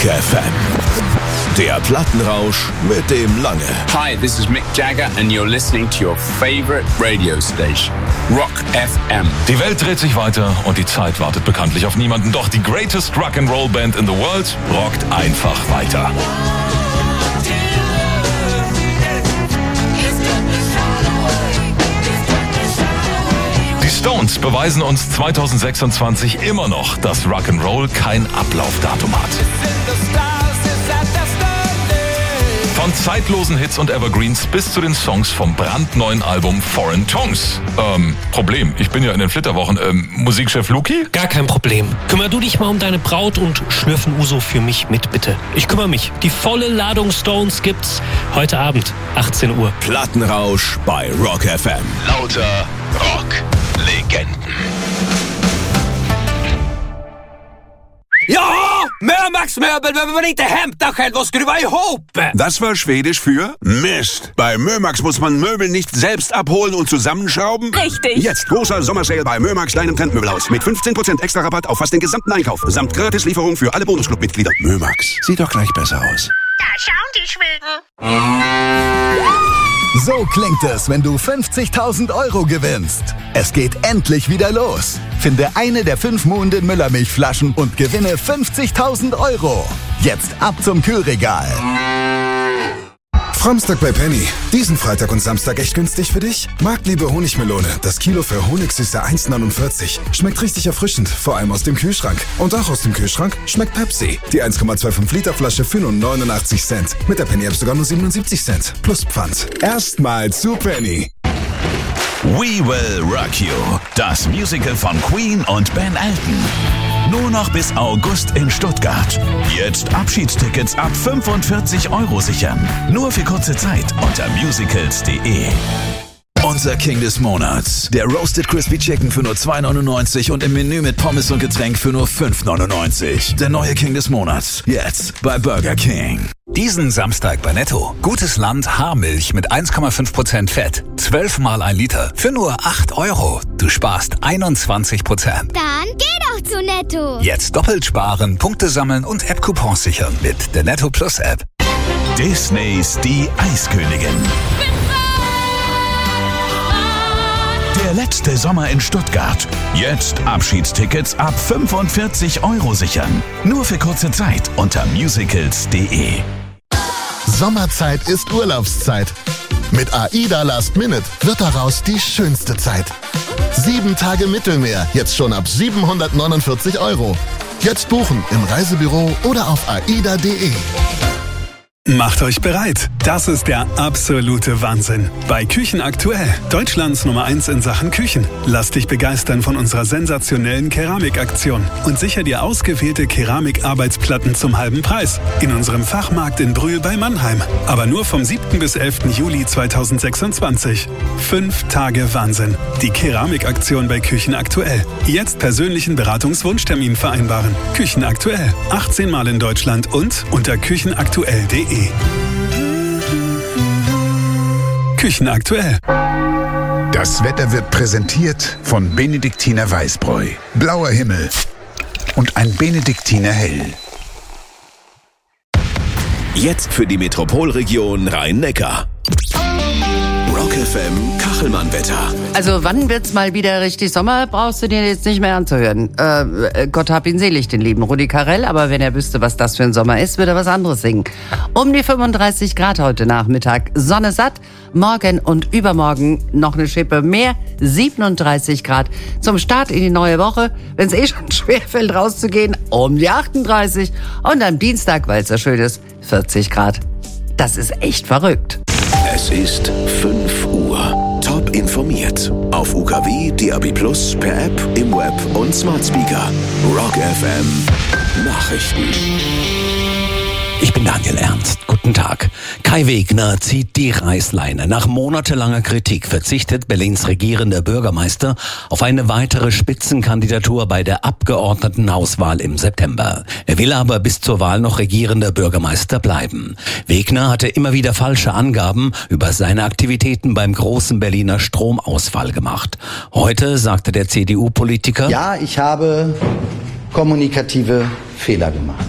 FM. Der Plattenrausch mit dem Lange. Hi, this is Mick Jagger and you're listening to your favorite radio station, Rock FM. Die Welt dreht sich weiter und die Zeit wartet bekanntlich auf niemanden. Doch die greatest Rock'n'Roll Band in the world rockt einfach weiter. Die Stones beweisen uns 2026 immer noch, dass Rock'n'Roll kein Ablaufdatum hat. Von zeitlosen Hits und Evergreens bis zu den Songs vom brandneuen Album Foreign Tongues. Problem, ich bin ja in den Flitterwochen. Musikchef Luki? Gar kein Problem. Kümmer du dich mal um deine Braut und schlürf ein Uso für mich mit, bitte. Ich kümmere mich. Die volle Ladung Stones gibt's heute Abend, 18 Uhr. Plattenrausch bei Rock FM. Lauter Rock-Legenden. Ja, Mömax Möbel behöver man inte hämta själv och skruva ihop. Das war Schwedisch für Mist. Bei Mömax muss man Möbel nicht selbst abholen und zusammenschrauben? Richtig. Jetzt großer Sommersale bei Mömax, deinem Trendmöbelhaus. Mit 15% extra Rabatt auf fast den gesamten Einkauf. Samt Gratislieferung für alle Bonusclub-Mitglieder. Mömax, sieht doch gleich besser aus. Da schauen die Schweden. So klingt es, wenn du 50.000 € gewinnst. Es geht endlich wieder los. Finde eine der 5 Muhnden Müllermilchflaschen und gewinne 50.000 €. Jetzt ab zum Kühlregal. Framstag bei Penny. Diesen Freitag und Samstag echt günstig für dich? Marktliebe Honigmelone. Das Kilo für Honigsüße 1,49. Schmeckt richtig erfrischend, vor allem aus dem Kühlschrank. Und auch aus dem Kühlschrank schmeckt Pepsi. Die 1,25 Liter Flasche für nur 89 Cent. Mit der Penny App sogar nur 77 Cent. Plus Pfand. Erstmal zu Penny. We Will Rock You. Das Musical von Queen und Ben Elton. Nur noch bis August in Stuttgart. Jetzt Abschiedstickets ab 45 € sichern. Nur für kurze Zeit unter musicals.de. Unser King des Monats. Der Roasted Crispy Chicken für nur 2,99 und im Menü mit Pommes und Getränk für nur 5,99. Der neue King des Monats. Jetzt bei Burger King. Diesen Samstag bei Netto. Gutes Land Haarmilch mit 1,5% Fett. 12 mal 1 Liter. Für nur 8 €. Du sparst 21%. Dann geh doch zu Netto. Jetzt doppelt sparen, Punkte sammeln und App-Coupons sichern mit der Netto Plus App. Disneys Die Eiskönigin. Der letzte Sommer in Stuttgart. Jetzt Abschiedstickets ab 45 € sichern. Nur für kurze Zeit unter musicals.de. Sommerzeit ist Urlaubszeit. Mit AIDA Last Minute wird daraus die schönste Zeit. 7 Tage Mittelmeer, jetzt schon ab 749 €. Jetzt buchen im Reisebüro oder auf aida.de. Macht euch bereit. Das ist der absolute Wahnsinn. Bei Küchen aktuell. Deutschlands Nummer 1 in Sachen Küchen. Lass dich begeistern von unserer sensationellen Keramikaktion und sicher dir ausgewählte Keramikarbeitsplatten zum halben Preis. In unserem Fachmarkt in Brühl bei Mannheim. Aber nur vom 7. bis 11. Juli 2026. 5 Tage Wahnsinn. Die Keramikaktion bei Küchen aktuell. Jetzt persönlichen Beratungswunschtermin vereinbaren. Küchen aktuell. 18 Mal in Deutschland und unter küchenaktuell.de. Küchen aktuell. Das Wetter wird präsentiert von Benediktiner Weißbräu. Blauer Himmel und ein Benediktiner Hell. Jetzt für die Metropolregion Rhein-Neckar. Rock FM Kachelmann-Wetter. Also wann wird's mal wieder richtig Sommer, brauchst du dir jetzt nicht mehr anzuhören. Gott hab ihn selig, den lieben Rudi Carrell, aber wenn er wüsste, was das für ein Sommer ist, würde er was anderes singen. Um die 35 Grad heute Nachmittag, Sonne satt, morgen und übermorgen noch eine Schippe mehr, 37 Grad. Zum Start in die neue Woche, wenn es schon schwerfällt rauszugehen, um die 38 und am Dienstag, weil es so schön ist, 40 Grad. Das ist echt verrückt. Es ist 5 Uhr. Top informiert. Auf UKW, DAB+, per App, im Web und Smart Speaker. Rock FM Nachrichten. Ich bin Daniel Ernst. Guten Tag. Kai Wegner zieht die Reißleine. Nach monatelanger Kritik verzichtet Berlins regierender Bürgermeister auf eine weitere Spitzenkandidatur bei der Abgeordnetenhauswahl im September. Er will aber bis zur Wahl noch regierender Bürgermeister bleiben. Wegner hatte immer wieder falsche Angaben über seine Aktivitäten beim großen Berliner Stromausfall gemacht. Heute sagte der CDU-Politiker: Ja, ich habe kommunikative Fehler gemacht.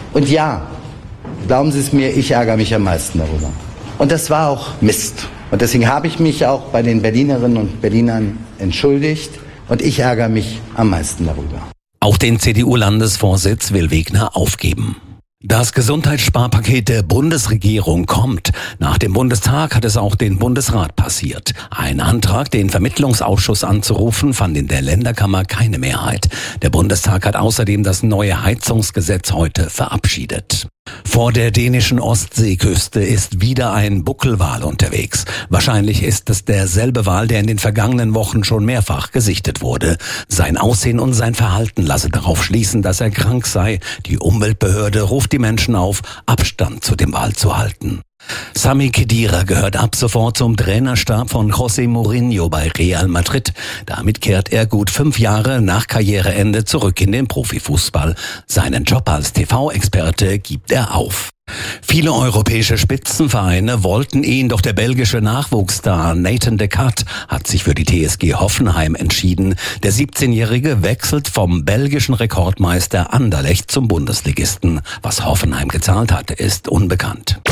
Und ja, glauben Sie es mir, ich ärgere mich am meisten darüber. Und das war auch Mist. Und deswegen habe ich mich auch bei den Berlinerinnen und Berlinern entschuldigt. Und ich ärgere mich am meisten darüber. Auch den CDU-Landesvorsitz will Wegner aufgeben. Das Gesundheitssparpaket der Bundesregierung kommt. Nach dem Bundestag hat es auch den Bundesrat passiert. Ein Antrag, den Vermittlungsausschuss anzurufen, fand in der Länderkammer keine Mehrheit. Der Bundestag hat außerdem das neue Heizungsgesetz heute verabschiedet. Vor der dänischen Ostseeküste ist wieder ein Buckelwal unterwegs. Wahrscheinlich ist es derselbe Wal, der in den vergangenen Wochen schon mehrfach gesichtet wurde. Sein Aussehen und sein Verhalten lasse darauf schließen, dass er krank sei. Die Umweltbehörde ruft die Menschen auf, Abstand zu dem Wal zu halten. Sami Khedira gehört ab sofort zum Trainerstab von José Mourinho bei Real Madrid. Damit kehrt er gut 5 Jahre nach Karriereende zurück in den Profifußball. Seinen Job als TV-Experte gibt er auf. Viele europäische Spitzenvereine wollten ihn, doch der belgische Nachwuchsstar Nathan de Cat hat sich für die TSG Hoffenheim entschieden. Der 17-Jährige wechselt vom belgischen Rekordmeister Anderlecht zum Bundesligisten. Was Hoffenheim gezahlt hat, ist unbekannt.